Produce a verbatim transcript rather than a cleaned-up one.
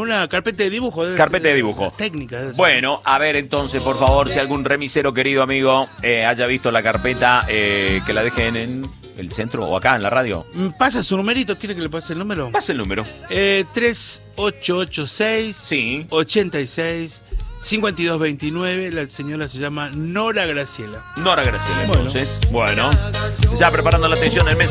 una carpeta de dibujo. Carpeta de dibujo. Técnica. Bueno, a ver entonces, por favor, si algún remisero querido amigo eh, haya visto la carpeta, eh, que la dejen en el centro o acá en la radio. Pasa su numerito, ¿quiere que le pase el número? Pasa el número. Eh, tres ocho ocho seis, Sí. ochenta y seis, cincuenta y dos veintinueve. La señora se llama Nora Graciela. Nora Graciela, Bueno. entonces. Bueno, ya preparando la atención del mes.